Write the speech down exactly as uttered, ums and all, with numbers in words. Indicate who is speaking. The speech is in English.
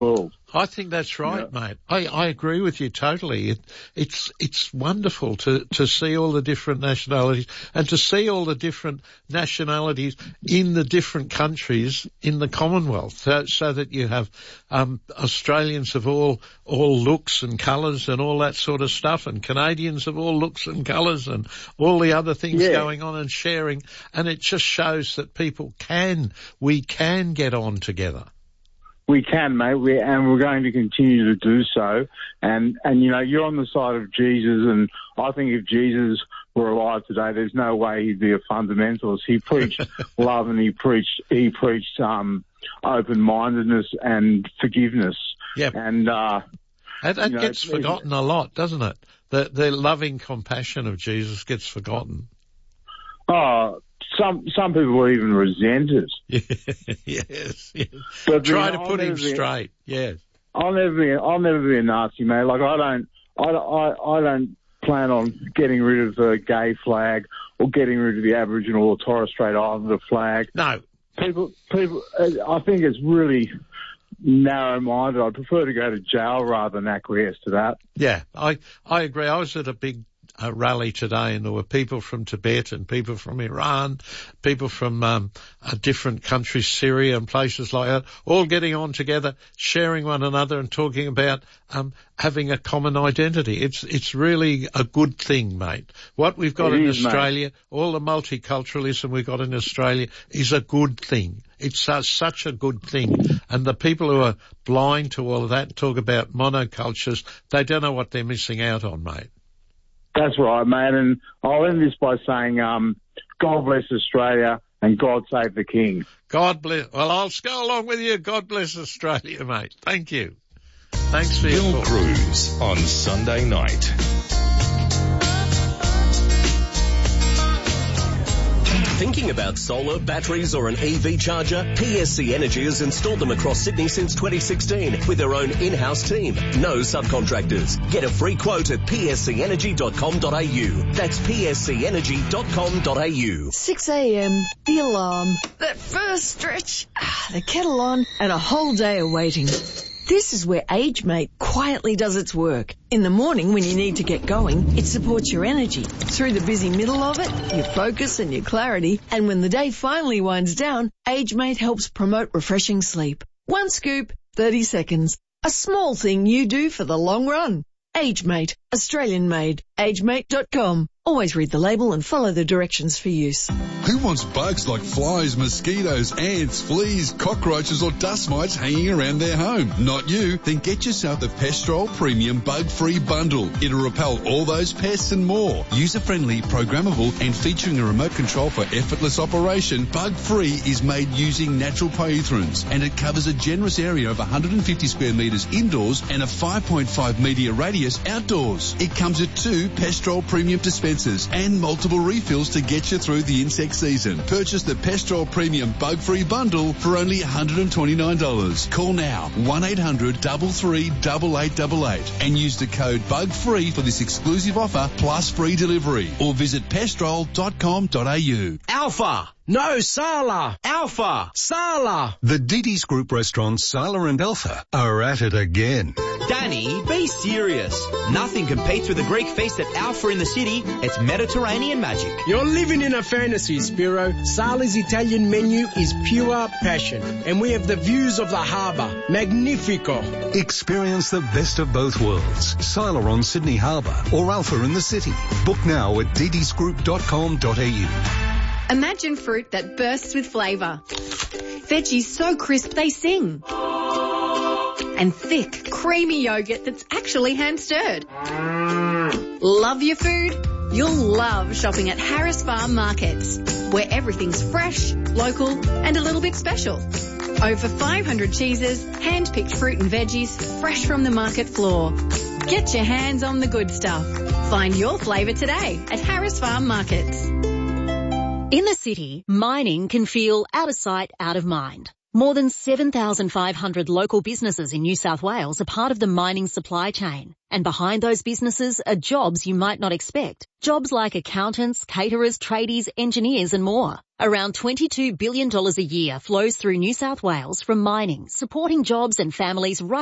Speaker 1: world.
Speaker 2: I think that's right, yeah. mate. I, I agree with you totally. It, it's it's wonderful to, to see all the different nationalities and to see all the different nationalities in the different countries in the Commonwealth, so, so that you have um, Australians of all all looks and colours and all that sort of stuff, and Canadians of all looks and colours and all the other things yeah. going on and sharing. And it just shows that people can, we can get on together.
Speaker 1: We can, mate, we, and we're going to continue to do so. And, and, you know, you're on the side of Jesus, and I think if Jesus were alive today, there's no way he'd be a fundamentalist. He preached love, and he preached, he preached, um, open-mindedness and forgiveness.
Speaker 2: Yep.
Speaker 1: And, uh,
Speaker 2: that, that
Speaker 1: you know,
Speaker 2: gets forgotten a lot, doesn't it? The, the loving compassion of Jesus gets forgotten.
Speaker 1: Oh, Some some people will even resent it.
Speaker 2: yes, yes.
Speaker 1: But
Speaker 2: try
Speaker 1: you know,
Speaker 2: to put
Speaker 1: I'll
Speaker 2: him
Speaker 1: be,
Speaker 2: straight. Yes.
Speaker 1: I'll never be. I'll never be a Nazi, mate. Like I don't. I, I, I don't plan on getting rid of the gay flag or getting rid of the Aboriginal or Torres Strait Islander flag.
Speaker 2: No.
Speaker 1: People. People. I think it's really narrow-minded. I prefer to go to jail rather than acquiesce to that.
Speaker 2: Yeah, I I agree. I was at a big a rally today, and there were people from Tibet and people from Iran, people from um, uh, different countries, Syria and places like that, all getting on together, sharing one another and talking about um, having a common identity. It's it's really a good thing, mate. What we've got
Speaker 1: it
Speaker 2: in
Speaker 1: is,
Speaker 2: Australia,
Speaker 1: mate.
Speaker 2: all the multiculturalism we've got in Australia is a good thing. It's uh, such a good thing. And the people who are blind to all of that talk about monocultures, they don't know what they're missing out on, mate.
Speaker 1: That's right, mate. And I'll end this by saying, um, God bless Australia and God save the King.
Speaker 2: God bless. Well, I'll go along with you. God bless Australia, mate. Thank you. Thanks for your
Speaker 3: Bill Cruz on Sunday night. Thinking about solar, batteries or an E V charger? P S C Energy has installed them across Sydney since twenty sixteen with their own in-house team. No subcontractors. Get a free quote at p s c energy dot com dot a u. That's p s c energy dot com dot a u.
Speaker 4: six a.m, the alarm, that first stretch, the kettle on, and a whole day of waiting. This is where AgeMate quietly does its work. In the morning when you need to get going, it supports your energy. Through the busy middle of it, your focus and your clarity. And when the day finally winds down, AgeMate helps promote refreshing sleep. One scoop, thirty seconds. A small thing you do for the long run. AgeMate, Australian made. age mate dot com. Always read the label and follow the directions for use.
Speaker 5: Who wants bugs like flies, mosquitoes, ants, fleas, cockroaches or dust mites hanging around their home? Not you. Then get yourself the Pestrol Premium Bug-Free Bundle. It'll repel all those pests and more. User-friendly, programmable and featuring a remote control for effortless operation, Bug-Free is made using natural pyrethrins and it covers a generous area of one hundred fifty square metres indoors and a five point five metre radius outdoors. It comes with two Pestrol Premium dispensers and multiple refills to get you through the insect season. Purchase the Pestrol Premium Bug-Free Bundle for only one hundred twenty-nine dollars. Call now one eight hundred, three three, eight eight eight eight and use the code BUGFREE for this exclusive offer plus free delivery or visit pestrol dot com dot a u.
Speaker 6: Alpha! No, Sala! Alpha! Sala!
Speaker 7: The Didi's Group restaurants Sala and Alpha are at it again.
Speaker 6: Danny, be serious. Nothing competes with the Greek feast at Alpha in the city. It's Mediterranean magic.
Speaker 8: You're living in a fantasy, Spiro. Sala's Italian menu is pure passion. And we have the views of the harbour. Magnifico.
Speaker 7: Experience the best of both worlds. Sala on Sydney Harbour or Alpha in the city. Book now at didis group dot com dot a u.
Speaker 9: Imagine fruit that bursts with flavour. Veggies so crisp they sing. And thick, creamy yogurt that's actually hand-stirred. Love your food? You'll love shopping at Harris Farm Markets, where everything's fresh, local and a little bit special. Over five hundred cheeses, hand-picked fruit and veggies, fresh from the market floor. Get your hands on the good stuff. Find your flavour today at Harris Farm Markets.
Speaker 10: In the city, mining can feel out of sight, out of mind. More than seven thousand five hundred local businesses in New South Wales are part of the mining supply chain. And behind those businesses are jobs you might not expect. Jobs like accountants, caterers, tradies, engineers and more. Around twenty-two billion dollars a year flows through New South Wales from mining, supporting jobs and families right